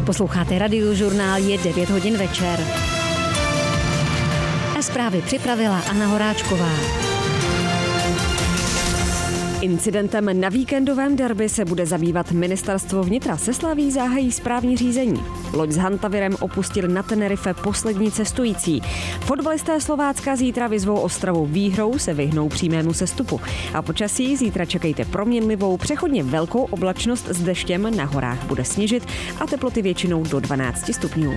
Posloucháte Radiožurnál, je 9 hodin večer. A zprávy připravila Anna Horáčková. Incidentem na víkendovém derby se bude zabývat ministerstvo vnitra. Se Slaví zahájí správní řízení. Loď s Hantavirem opustil na Tenerife poslední cestující. Fotbalisté Slovácka zítra vyzvou Ostravu výhrou, se vyhnou přímému sestupu. A počasí zítra čekejte proměnlivou, přechodně velkou oblačnost s deštěm, na horách bude sněžit a teploty většinou do 12 stupňů.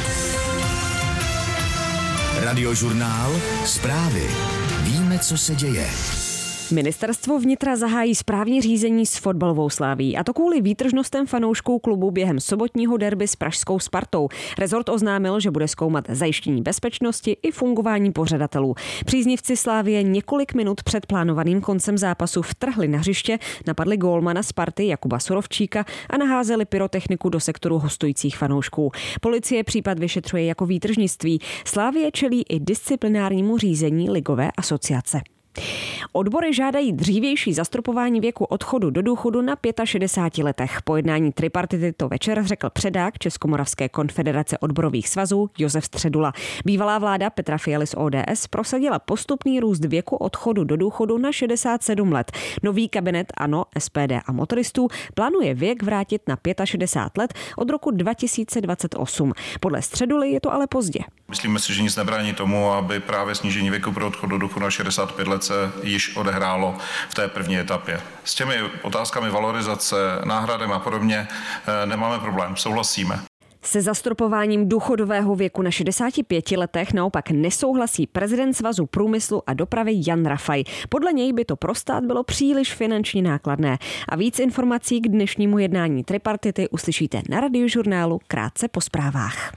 Radiožurnál, zprávy. Víme, co se děje. Ministerstvo vnitra zahájí správní řízení s fotbalovou Slavií, a to kvůli výtržnostem fanoušků klubu během sobotního derby s pražskou Spartou. Rezort oznámil, že bude zkoumat zajištění bezpečnosti i fungování pořadatelů. Příznivci Slavie několik minut před plánovaným koncem zápasu vtrhli na hřiště, napadli gólmana Sparty Jakuba Surovčíka a naházeli pyrotechniku do sektoru hostujících fanoušků. Policie případ vyšetřuje jako výtržnictví. Slavie čelí i disciplinárnímu řízení ligové asociace. Odbory žádají dřívější zastropování věku odchodu do důchodu na 65 letech. Po jednání tripartity to večer řekl předák Českomoravské konfederace odborových svazů Josef Středula. Bývalá vláda Petra Fialy z ODS prosadila postupný růst věku odchodu do důchodu na 67 let. Nový kabinet ANO, SPD a motoristů plánuje věk vrátit na 65 let od roku 2028. Podle Středuly je to ale pozdě. Myslíme si, že nic nebrání tomu, aby právě snížení věku pro odchod do důchodu na 65 let se již odehrálo v té první etapě. S těmi otázkami valorizace, náhradem a podobně nemáme problém, souhlasíme. Se zastropováním důchodového věku na 65 letech naopak nesouhlasí prezident Svazu průmyslu a dopravy Jan Rafaj. Podle něj by to pro stát bylo příliš finančně nákladné. A víc informací k dnešnímu jednání tripartity uslyšíte na Radiožurnálu krátce po zprávách.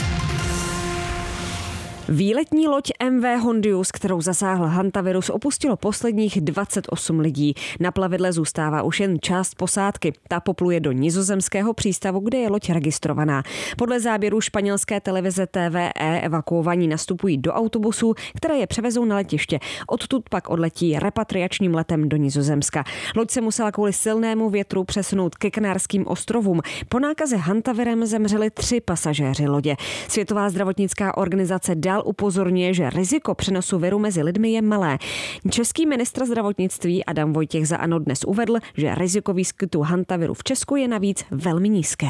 Výletní loď MV Hondius, kterou zasáhl hantavirus, opustilo posledních 28 lidí. Na plavidle zůstává už jen část posádky. Ta popluje do nizozemského přístavu, kde je loď registrovaná. Podle záběru španělské televize TVE evakuovaní nastupují do autobusů, které je převezou na letiště. Odtud pak odletí repatriačním letem do Nizozemska. Loď se musela kvůli silnému větru přesunout ke Kanárským ostrovům. Po nákaze hantavirem zemřeli 3 pasažéři lodě. Světová zdravotnická organizace dál upozorňuje, že riziko přenosu viru mezi lidmi je malé. Český ministr zdravotnictví Adam Vojtěch za ANO dnes uvedl, že riziko výskytu hantaviru v Česku je navíc velmi nízké.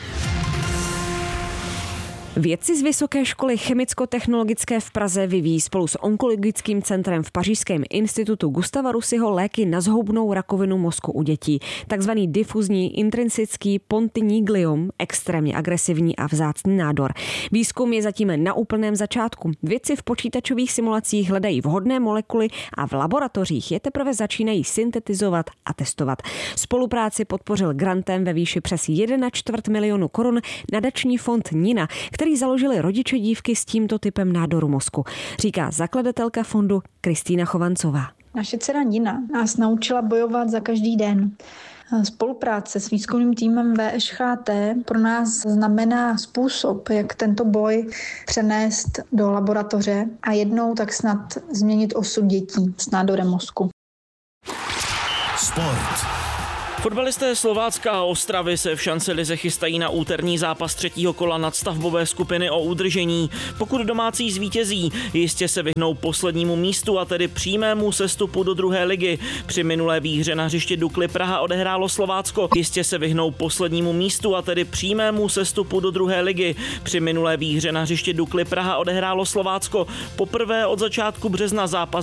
Vědci z Vysoké školy chemicko-technologické v Praze vyvíjí spolu s Onkologickým centrem v Pařížském institutu Gustava Roussyho léky na zhoubnou rakovinu mozku u dětí. Takzvaný difuzní intrinsický pontynigliom, extrémně agresivní a vzácný nádor. Výzkum je zatím na úplném začátku. Vědci v počítačových simulacích hledají vhodné molekuly a v laboratořích je teprve začínají syntetizovat a testovat. Spolupráci podpořil grantem ve výši přes 1,25 milionu korun nadační fond Nina, který založili rodiče dívky s tímto typem nádoru mozku, říká zakladatelka fondu Kristýna Chovancová. Naše dcera Nina nás naučila bojovat za každý den. Spolupráce s výzkumným týmem VŠHT pro nás znamená způsob, jak tento boj přenést do laboratoře a jednou tak snad změnit osud dětí s nádorem mozku. Sport. Fotbalisté Slovácka a Ostravy se v šancelize chystají na úterní zápas 3. kola nadstavbové skupiny o udržení. Pokud domácí zvítězí, jistě se vyhnou poslednímu místu a tedy přímému sestupu do druhé ligy. Při minulé výhře na hřiště Dukly Praha odehrálo Slovácko. Jistě se vyhnou poslednímu místu a tedy přímému sestupu do druhé ligy. Při minulé výhře na hřiště Dukly Praha odehrálo Slovácko. Poprvé od začátku března zápas